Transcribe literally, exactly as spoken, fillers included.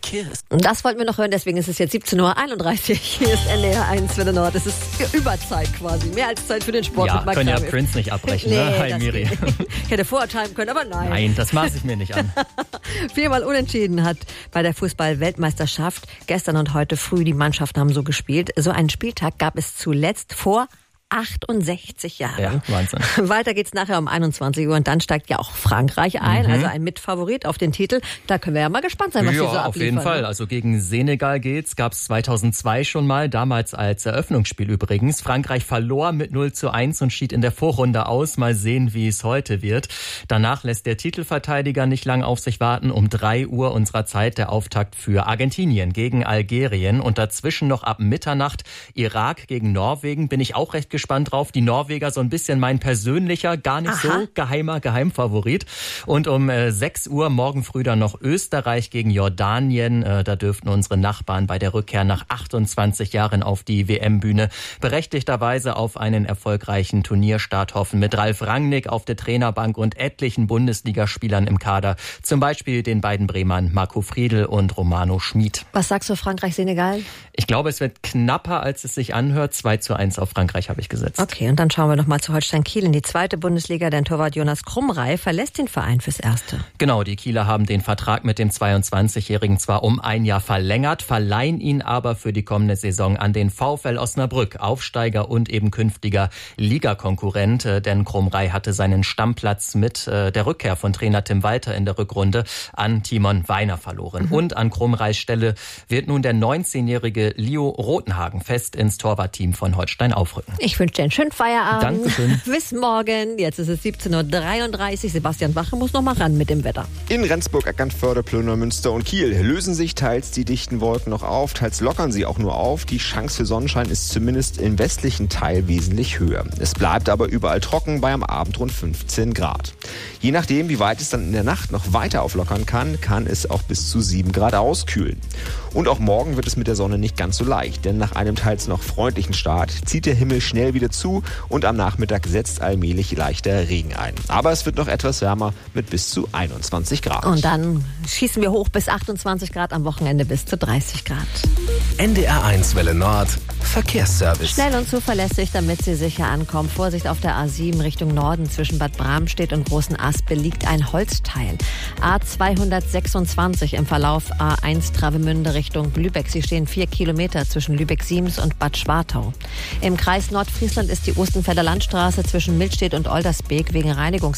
Kiss. Das wollten wir noch hören, deswegen ist es jetzt siebzehn Uhr einunddreißig. Hier ist N D R eins Welle Nord. Es ist Überzeit quasi, mehr als Zeit für den Sport. Ja, mit Mark können ja Kramif. Prince nicht abbrechen, nee, ne? Hi, das Miri. geht nicht. Ich hätte vorher timen können, aber nein. Nein, das maße ich mir nicht an. Viermal unentschieden hat bei der Fußball-Weltmeisterschaft gestern und heute früh die Mannschaften haben so gespielt. So einen Spieltag gab es zuletzt vor achtundsechzig Jahren. Ja, Wahnsinn. Weiter geht's nachher um einundzwanzig Uhr und dann steigt ja auch Frankreich ein, mhm. also ein Mitfavorit auf den Titel. Da können wir ja mal gespannt sein, was ja, die so abliefern. auf jeden Fall. Also gegen Senegal geht's, gab's zweitausendzwei schon mal, damals als Eröffnungsspiel übrigens. Frankreich verlor mit null zu eins und schied in der Vorrunde aus. Mal sehen, wie es heute wird. Danach lässt der Titelverteidiger nicht lang auf sich warten. Um drei Uhr unserer Zeit der Auftakt für Argentinien gegen Algerien und dazwischen noch ab Mitternacht Irak gegen Norwegen. Bin ich auch recht gespannt drauf. Die Norweger so ein bisschen mein persönlicher, gar nicht Aha. so geheimer Geheimfavorit. Und um äh, sechs Uhr morgen früh dann noch Österreich gegen Jordanien. Äh, da dürften unsere Nachbarn bei der Rückkehr nach achtundzwanzig Jahren auf die W M-Bühne berechtigterweise auf einen erfolgreichen Turnierstart hoffen. Mit Ralf Rangnick auf der Trainerbank und etlichen Bundesligaspielern im Kader. Zum Beispiel den beiden Bremern Marco Friedl und Romano Schmid. Was sagst du, Frankreich-Senegal? Ich glaube, es wird knapper, als es sich anhört. zwei zu eins auf Frankreich habe ich gesetzt. Okay, und dann schauen wir noch mal zu Holstein Kiel in die zweite Bundesliga. Denn Torwart Jonas Krumrei verlässt den Verein fürs Erste. Genau, die Kieler haben den Vertrag mit dem zweiundzwanzigjährigen zwar um ein Jahr verlängert, verleihen ihn aber für die kommende Saison an den VfL Osnabrück, Aufsteiger und eben künftiger Ligakonkurrent. Denn Krumrei hatte seinen Stammplatz mit der Rückkehr von Trainer Tim Walter in der Rückrunde an Timon Weiner verloren. Mhm. Und an Krumreis Stelle wird nun der neunzehnjährige Leo Rotenhagen fest ins Torwartteam von Holstein aufrücken. Ich wünsche dir einen schönen Feierabend. Dankeschön. Bis morgen. Jetzt ist es siebzehn Uhr dreiunddreißig. Sebastian Wache muss noch mal ran mit dem Wetter. In Rendsburg, Eckernförde, Plöner, Münster und Kiel lösen sich teils die dichten Wolken noch auf, teils lockern sie auch nur auf. Die Chance für Sonnenschein ist zumindest im westlichen Teil wesentlich höher. Es bleibt aber überall trocken, bei am Abend rund fünfzehn Grad. Je nachdem, wie weit es dann in der Nacht noch weiter auflockern kann, kann es auch bis zu sieben Grad auskühlen. Und auch morgen wird es mit der Sonne nicht ganz so leicht, denn nach einem teils noch freundlichen Start zieht der Himmel schnell wieder zu und am Nachmittag setzt allmählich leichter Regen ein. Aber es wird noch etwas wärmer mit bis zu einundzwanzig Grad. Und dann schießen wir hoch bis achtundzwanzig Grad, am Wochenende bis zu dreißig Grad. N D R eins Welle Nord Verkehrsservice. Schnell und zuverlässig, damit Sie sicher ankommen. Vorsicht auf der A sieben Richtung Norden zwischen Bad Bramstedt und Großen Aspel liegt ein Holzteil. A zweihundertsechsundzwanzig im Verlauf A eins Travemünde Richtung Lübeck. Sie stehen vier Kilometer zwischen Lübeck-Siems und Bad Schwartau. Im Kreis Nordfriesland ist die Ostenfelder Landstraße zwischen Milstedt und Oldersbeek wegen Reinigungs